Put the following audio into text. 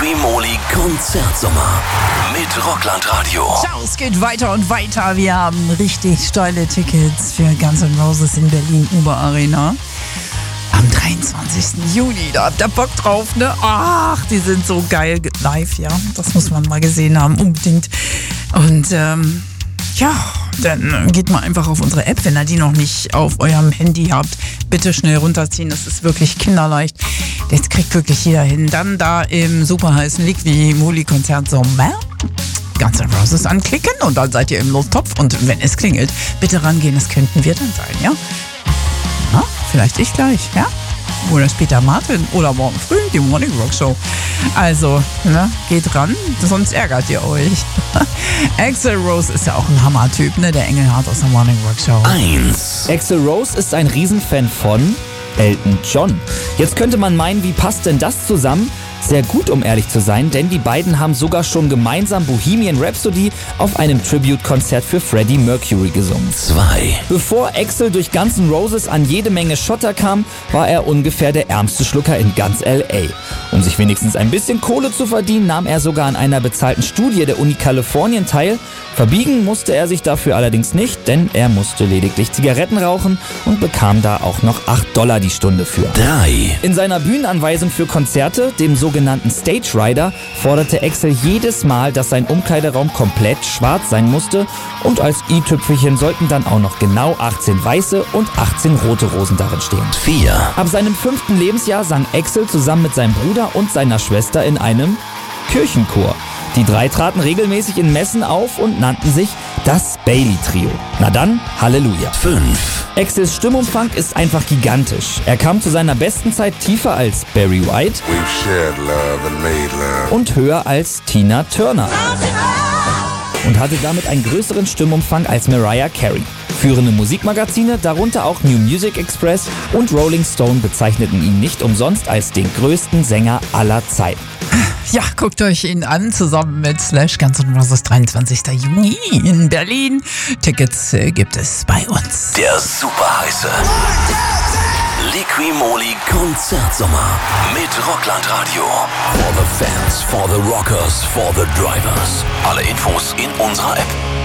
Liqui-Moly Konzertsommer mit Rockland-Radio. Ciao, es geht weiter und weiter. Wir haben richtig steile Tickets für Guns N' Roses in Berlin Uber Arena. Am 23. Juni, da habt ihr Bock drauf, ne? Ach, die sind so geil live, ja. Das muss man mal gesehen haben, unbedingt. Und ja, dann geht mal einfach auf unsere App, wenn ihr die noch nicht auf eurem Handy habt. Bitte schnell runterziehen, das ist wirklich kinderleicht. Das kriegt wirklich jeder hin. Dann da im super heißen Liqui-Moly Konzertsommer Guns N' Roses anklicken und dann seid ihr im Lostopf. Und wenn es klingelt, bitte rangehen, das könnten wir dann sein, ja? Na, vielleicht ich gleich, ja? Oder später Martin oder morgen früh die Morning Rock Show. Also, ne, geht ran, sonst ärgert ihr euch. Axl Rose ist ja auch ein Hammer-Typ, ne, der Engelhardt aus der Morning Rock Show. 1. Axl Rose ist ein Riesenfan von Elton John. Jetzt könnte man meinen, wie passt denn das zusammen? Sehr gut, um ehrlich zu sein, denn die beiden haben sogar schon gemeinsam Bohemian Rhapsody auf einem Tribute-Konzert für Freddie Mercury gesungen. 2. Bevor Axl durch Guns N' Roses an jede Menge Schotter kam, war er ungefähr der ärmste Schlucker in ganz L.A. Um sich wenigstens ein bisschen Kohle zu verdienen, nahm er sogar an einer bezahlten Studie der Uni Kalifornien teil. Verbiegen musste er sich dafür allerdings nicht, denn er musste lediglich Zigaretten rauchen und bekam da auch noch $8 die Stunde für. 3. In seiner Bühnenanweisung für Konzerte, dem sogenannten Stage Rider, forderte Axl jedes Mal, dass sein Umkleideraum komplett schwarz sein musste und als i-Tüpfelchen sollten dann auch noch genau 18 weiße und 18 rote Rosen darin stehen. 4. Ab seinem 5. Lebensjahr sang Axl zusammen mit seinem Bruder und seiner Schwester in einem Kirchenchor. Die drei traten regelmäßig in Messen auf und nannten sich das Bailey-Trio. Na dann, Halleluja. 5. Axls Stimmumfang ist einfach gigantisch. Er kam zu seiner besten Zeit tiefer als Barry White We've shared love and made love. und höher als Tina Turner. Und hatte damit einen größeren Stimmumfang als Mariah Carey. Führende Musikmagazine, darunter auch New Music Express und Rolling Stone, bezeichneten ihn nicht umsonst als den größten Sänger aller Zeiten. Ja, guckt euch ihn an, zusammen mit Slash Guns N' Roses 23. Juni in Berlin. Tickets gibt es bei uns. Der super heiße Liqui-Moly Konzertsommer mit Rockland-Radio. For the fans, for the rockers, for the drivers. Alle Infos in unserer App.